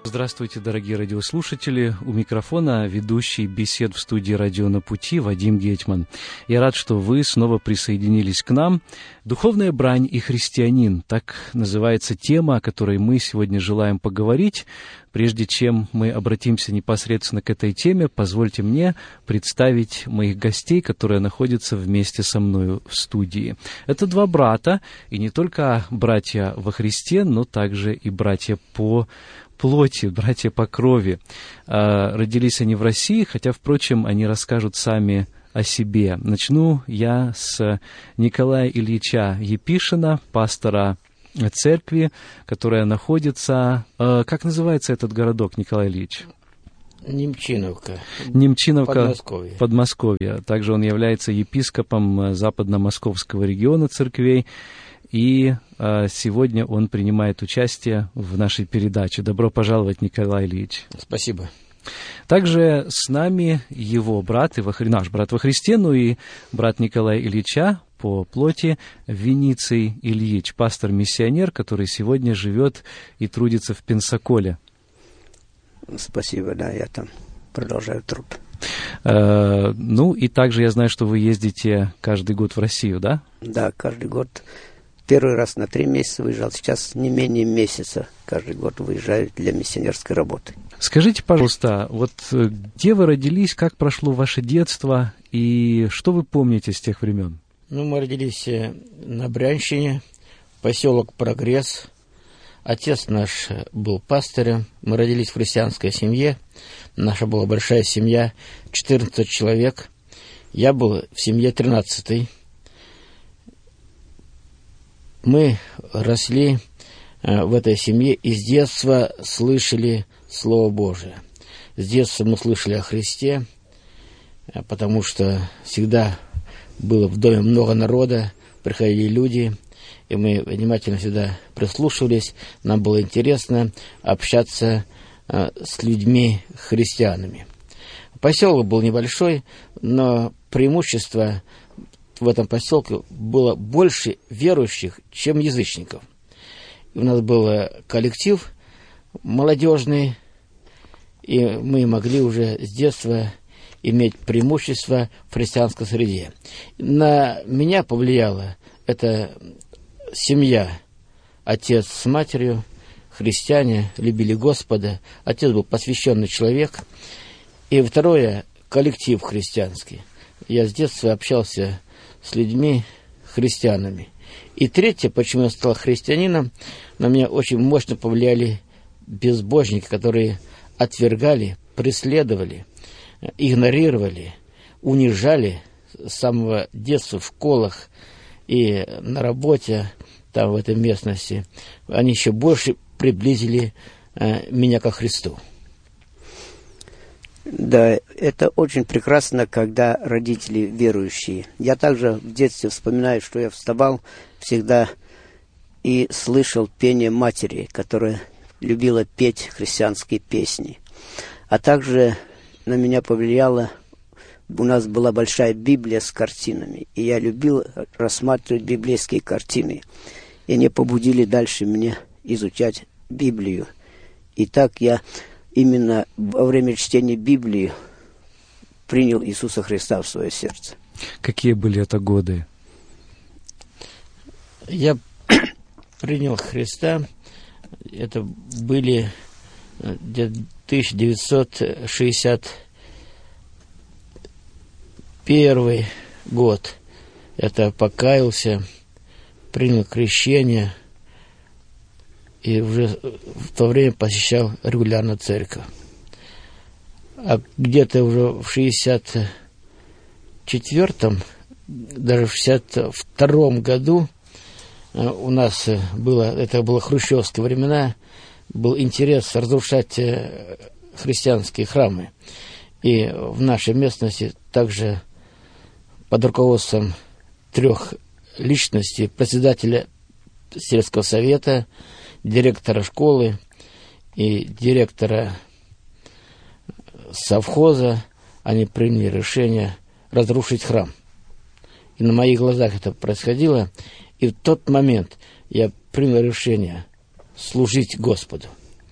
Здравствуйте, дорогие радиослушатели. У микрофона ведущий бесед в студии «Радио на пути» Вадим Гетман. Я рад, что вы снова присоединились к нам. «Духовная брань и христианин» — так называется тема, о которой мы сегодня желаем поговорить. Прежде чем мы обратимся непосредственно к этой теме, позвольте мне представить моих гостей, которые находятся вместе со мною в студии. Это два брата, и не только братья во Христе, но также и братья по плоти, братья по крови. Родились они в России, хотя, впрочем, они расскажут сами о себе. Начну я с Николая Ильича Епишина, пастора церкви, которая находится... Как называется этот городок, Николай Ильич? Немчиновка. Подмосковье. Также он является епископом западно-московского региона церквей. И сегодня он принимает участие в нашей передаче. Добро пожаловать, Николай Ильич. Спасибо. Также с нами его брат, наш брат во Христе, ну и брат Николая Ильича по плоти Вениций Ильич, пастор-миссионер, который сегодня живет и трудится в Пенсаколе. Спасибо, да, я там продолжаю труд. Ну и также я знаю, что вы ездите каждый год в Россию, да? Да, каждый год. Первый раз на 3 месяца выезжал, сейчас не менее месяца каждый год выезжаю для миссионерской работы. Скажите, пожалуйста, вот где вы родились, как прошло ваше детство и что вы помните с тех времен? Мы родились на Брянщине, поселок Прогресс. Отец наш был пастырем, мы родились в христианской семье. Наша была большая семья, 14 человек. Я был в семье 13-й. Мы росли в этой семье и с детства слышали Слово Божие. С детства мы слышали о Христе, потому что всегда было в доме много народа, приходили люди, и мы внимательно всегда прислушивались. Нам было интересно общаться с людьми-христианами. Поселок был небольшой, но преимущество в этом поселке было больше верующих, чем язычников. И у нас был коллектив молодежный, и мы могли уже с детства иметь преимущество в христианской среде. На меня повлияла эта семья. Отец с матерью, христиане, любили Господа. Отец был посвященный человек. И второе, коллектив христианский. Я с детства общался с людьми, христианами. И третье, почему я стал христианином, на меня очень мощно повлияли безбожники, которые отвергали, преследовали, игнорировали, унижали с самого детства в школах и на работе, там в этой местности. Они еще больше приблизили меня ко Христу. Да, это очень прекрасно, когда родители верующие. Я также в детстве вспоминаю, что я вставал всегда и слышал пение матери, которая любила петь христианские песни. А также на меня повлияло, у нас была большая Библия с картинами, и я любил рассматривать библейские картины. И они побудили дальше мне изучать Библию. И так я именно во время чтения Библии принял Иисуса Христа в свое сердце. Какие были это годы? Я принял Христа, это были 1961 год. Это покаялся, принял крещение и уже в то время посещал регулярно церковь. А где-то уже в 64-м, даже в 62-м году у нас это было хрущевские времена, был интерес разрушать христианские храмы. И в нашей местности также под руководством 3 личностей, председателя сельского совета, директора школы и директора совхоза, они приняли решение разрушить храм. И на моих глазах это происходило. И в тот момент я принял решение служить Господу.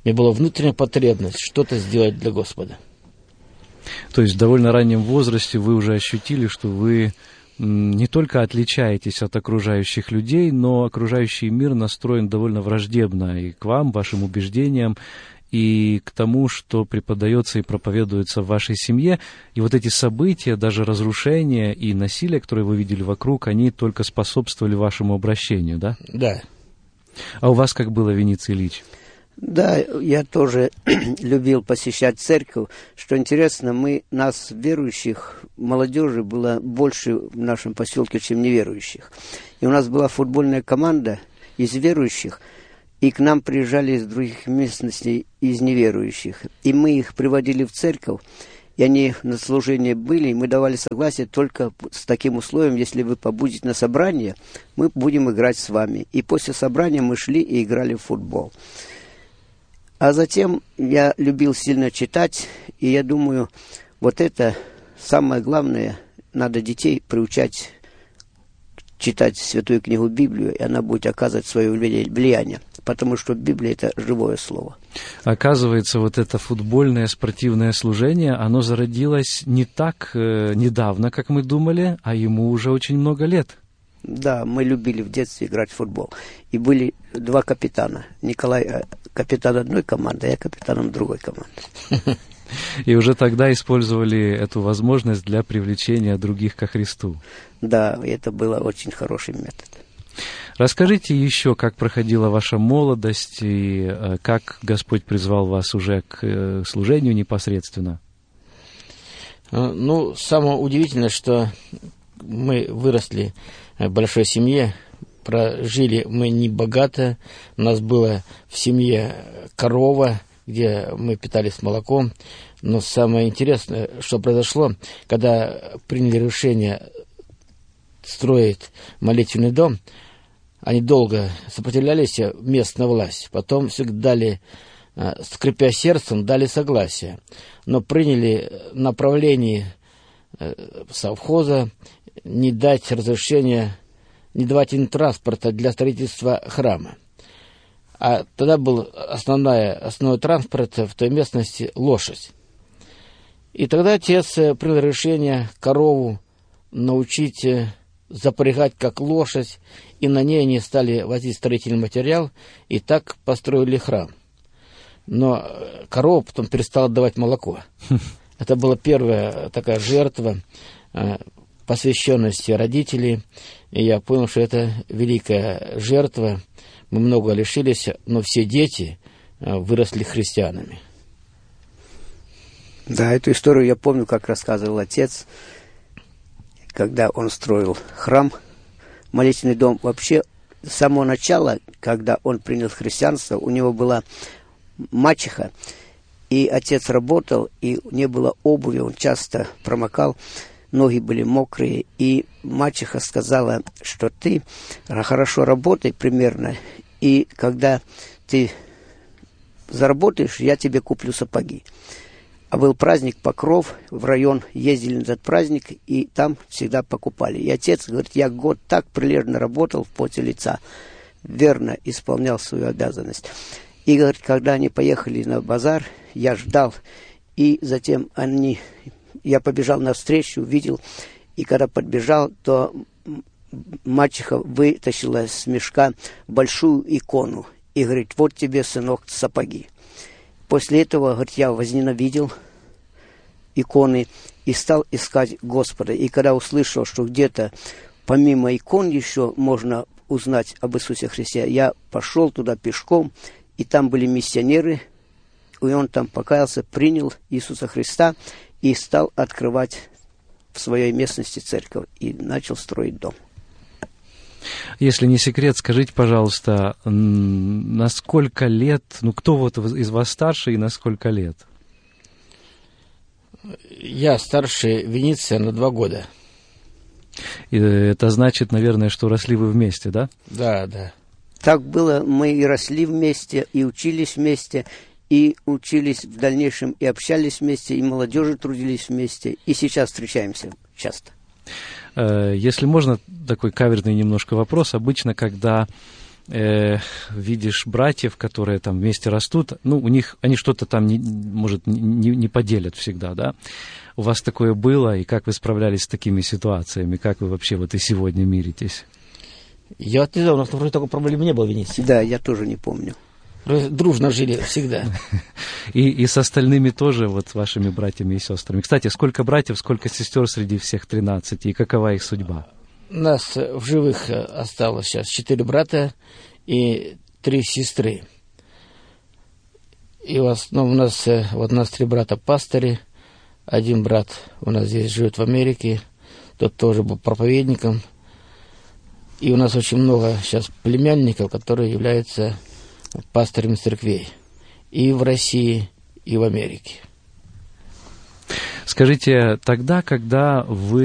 меня была внутренняя потребность что-то сделать для Господа. То есть в довольно раннем возрасте вы уже ощутили, что вы не только отличаетесь от окружающих людей, но окружающий мир настроен довольно враждебно и к вам, вашим убеждениям, и к тому, что преподается и проповедуется в вашей семье. И вот эти события, даже разрушения и насилие, которые вы видели вокруг, они только способствовали вашему обращению, да? Да. А у вас как было, Вениций Ильич? Да, я тоже любил посещать церковь. Что интересно, нас, верующих, молодежи, было больше в нашем поселке, чем неверующих. И у нас была футбольная команда из верующих, и к нам приезжали из других местностей из неверующих. И мы их приводили в церковь, и они на служении были, и мы давали согласие только с таким условием: если вы побудете на собрание, мы будем играть с вами. И после собрания мы шли и играли в футбол. А затем я любил сильно читать, и я думаю, вот это самое главное, надо детей приучать читать Святую книгу Библию, и она будет оказывать свое влияние, потому что Библия – это живое слово. Оказывается, вот это футбольное спортивное служение, оно зародилось не так недавно, как мы думали, а ему уже очень много лет. Да, мы любили в детстве играть в футбол. И были два капитана. Николай капитан одной команды, а я капитаном другой команды. И уже тогда использовали эту возможность для привлечения других ко Христу. Да, это было очень хороший метод. Расскажите еще, как проходила ваша молодость и как Господь призвал вас уже к служению непосредственно. Ну, самое удивительное, что мы выросли в большой семье, прожили мы не богато, у нас была в семье корова, где мы питались молоком, но самое интересное, что произошло, когда приняли решение строить молитвенный дом, они долго сопротивлялись, местная власть, потом все дали, скрипя сердцем, дали согласие, но приняли направление совхоза не дать разрешения, не давать им транспорта для строительства храма. А тогда был основной транспорт в той местности — лошадь. И тогда отец принял решение корову научить запрягать как лошадь, и на ней они стали возить строительный материал, и так построили храм. Но корова потом перестала давать молоко. Это была первая такая жертва посвященности родителей, и я понял, что это великая жертва. Мы много лишились, но все дети выросли христианами. Да, эту историю я помню, как рассказывал отец, когда он строил храм, молитвенный дом. Вообще, с самого начала, когда он принял христианство, у него была мачеха, и отец работал, и не было обуви, он часто промокал, ноги были мокрые, и мачеха сказала, что ты хорошо работай примерно, и когда ты заработаешь, я тебе куплю сапоги. А был праздник Покров, в район ездили на этот праздник, и там всегда покупали. И отец говорит, я год так прилежно работал в поте лица, верно исполнял свою обязанность. И говорит, когда они поехали на базар, я ждал, и затем я побежал навстречу, увидел, и когда подбежал, то мачеха вытащила с мешка большую икону и говорит, вот тебе, сынок, сапоги. После этого, говорит, я возненавидел иконы и стал искать Господа. И когда услышал, что где-то помимо икон еще можно узнать об Иисусе Христе, я пошел туда пешком, и там были миссионеры, и он там покаялся, принял Иисуса Христа и стал открывать в своей местности церковь и начал строить дом. Если не секрет, скажите, пожалуйста, на сколько лет, кто вот из вас старше и на сколько лет? Я старше Вениция на 2 года. И это значит, наверное, что росли вы вместе, да? Да, да. Так было, мы и росли вместе, и учились вместе, и учились в дальнейшем, и общались вместе, и молодежи трудились вместе, и сейчас встречаемся часто. Если можно, такой каверзный немножко вопрос. Обычно, когда видишь братьев, которые там вместе растут, ну, у них, они что-то там, не поделят всегда, да? У вас такое было, и как вы справлялись с такими ситуациями? Как вы вообще вот и сегодня миритесь? Я вот не знаю, у нас вроде такой проблемы не было в Венеции. Да, я тоже не помню. Дружно жили всегда. И с остальными тоже, вот с вашими братьями и сестрами. Кстати, сколько братьев, сколько сестер среди всех 13, и какова их судьба? У нас в живых осталось сейчас 4 брата и 3 сестры. И в основном у нас 3 брата пастыри. Один брат у нас здесь живет в Америке, тот тоже был проповедником. И у нас очень много сейчас племянников, которые являются пастырями церквей. И в России, и в Америке. Скажите, тогда, когда вы